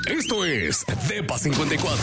Esto es Depa 54.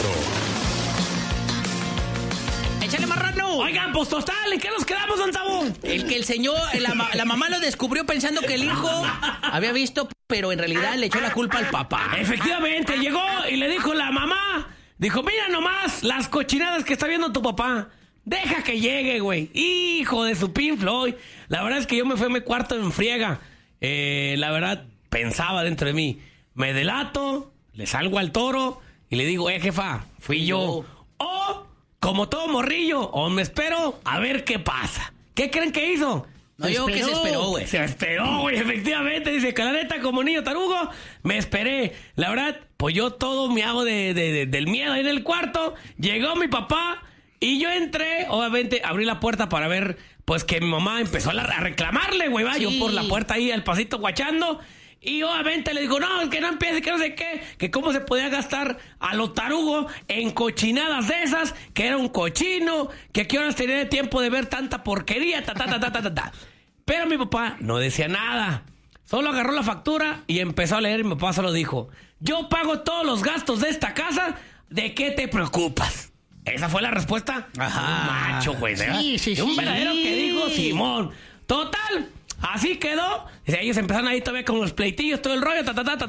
¡Échale marrano! Oigan, pues total, ¿en qué nos quedamos, don Tabo? El que el señor, la mamá lo descubrió pensando que el hijo había visto, pero en realidad le echó la culpa al papá. Efectivamente, llegó y le dijo la mamá, dijo, mira nomás las cochinadas que está viendo tu papá. Deja que llegue, güey. Hijo de su Pink Floyd. La verdad es que yo me fui a mi cuarto en friega. La verdad, pensaba dentro de mí, me delato, le salgo al toro y le digo, jefa, fui yo. O, como todo morrillo, o me espero a ver qué pasa. ¿Qué creen que hizo? No, yo que se esperó, güey. Se esperó, güey, efectivamente. Dice, que la neta, como niño tarugo, me esperé. La verdad, pues yo todo me hago del miedo ahí en el cuarto. Llegó mi papá y yo entré, obviamente, abrí la puerta para ver, pues que mi mamá empezó a reclamarle, güey, va. Sí. Yo por la puerta ahí al pasito guachando. Y obviamente le digo, no, que no empiece, que no sé qué, que cómo se podía gastar a lo tarugo en cochinadas de esas, que era un cochino, que a qué horas tenía tiempo de ver tanta porquería, ta. Pero mi papá no decía nada. Solo agarró la factura y empezó a leer y mi papá solo dijo, yo pago todos los gastos de esta casa, ¿de qué te preocupas? Esa fue la respuesta. Ajá. Macho, güey. Sí. Un verdadero que dijo Simón. Total. Así quedó. Ellos empezaron ahí todavía con los pleitillos, todo el rollo,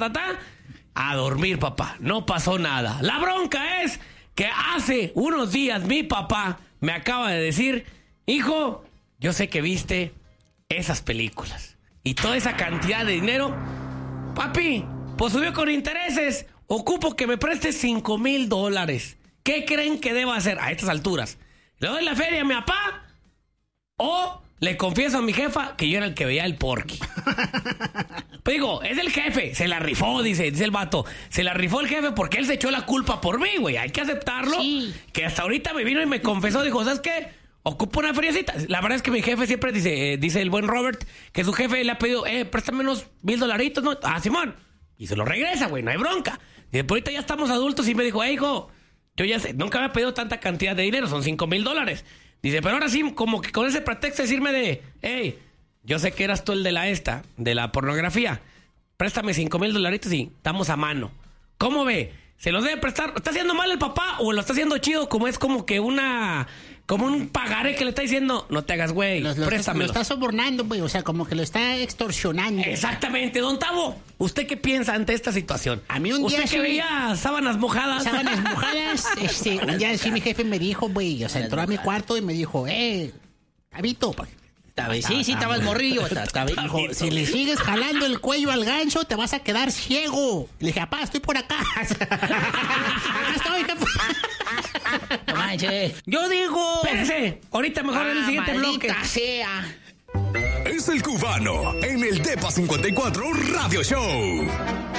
a dormir, papá. No pasó nada. La bronca es que hace unos días mi papá me acaba de decir, hijo, yo sé que viste esas películas y toda esa cantidad de dinero, papi, pues subió con intereses. Ocupo que me prestes $5,000. ¿Qué creen que debo hacer a estas alturas? ¿Le doy la feria a mi papá o le confieso a mi jefa que yo era el que veía el Porky? Pues digo, es el jefe, se la rifó, dice el vato. Se la rifó el jefe porque él se echó la culpa por mí, güey. Hay que aceptarlo. Sí. Que hasta ahorita me vino y me confesó, dijo, ¿sabes qué? Ocupo una feriecita. La verdad es que mi jefe siempre dice el buen Robert, que su jefe le ha pedido, préstame unos $1,000, ¿no? Ah, Simón. Y se lo regresa, güey, no hay bronca. Y por ahorita ya estamos adultos y me dijo, hijo, yo ya sé, nunca me ha pedido tanta cantidad de dinero, son $5,000. Dice, pero ahora sí, como que con ese pretexto decirme de, hey, yo sé que eras tú el de la pornografía. Préstame $5,000 y estamos a mano. ¿Cómo ve? ¿Se los debe prestar? ¿Está haciendo mal el papá o lo está haciendo chido? Como es como que como un pagaré que le está diciendo, no te hagas güey, préstamelo. Lo está sobornando, güey, o sea, como que lo está extorsionando. Exactamente, don Tavo. ¿Usted qué piensa ante esta situación? A mí un día ¿Usted que veía sábanas mojadas? Un día sí mi jefe me dijo, güey, o sea, entró a mi cuarto y me dijo, Gabito, Sí, estaba el morrillo. Dijo, si le sigues jalando el cuello al gancho, te vas a quedar ciego. Le dije, papá, estoy por acá. Acá estoy, jefe. No manches. Yo digo... Espérese, ahorita mejor en el siguiente bloque. Sea. Es el Cubano en el Depa 54 Radio Show.